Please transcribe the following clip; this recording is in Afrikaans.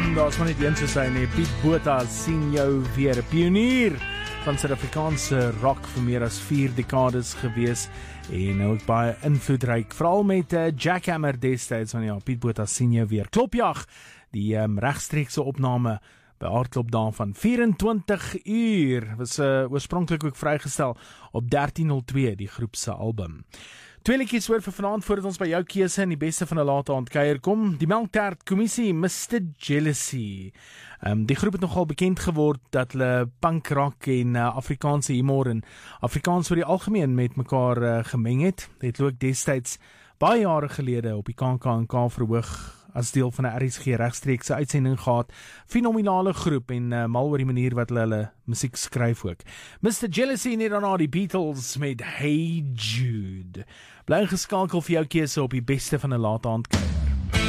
Daar is maar net een soos hy nie. Piet Botha sien jou weer. 'n Pionier van Suid-Afrikaanse rock vir meer as 4 dekades gewees en nou ook baie invloedryk, veral met Jackhammer destyds, van ja, Piet Botha sien jou weer. Klopjag, die regstreekse opname by Aardklop daarvan 24 uur, was oorspronklik ook vrygestel op 1302, die groep se album. Twee liedjies oor vir vanaand voordat ons by jou keuse en die beste van 'n late aand kuier kom. Die Melktert Kommissie, Mr. Jealousy. Die groep het nogal bekend geword dat hulle punk rock en Afrikaanse humor en Afrikaans oor die algemeen met mekaar gemeng het. Het ook destyds baie jare gelede op die KAK&K verhoog as deel van 'n RSG regstreekse uitsending gehad. Fenominale groep en mal oor die manier wat hulle musiek skryf ook. Mr. Jealousy net daarna die Beatles met Hey Jude. Bly geskakel vir jou keuse op die beste van 'n late aand kuier.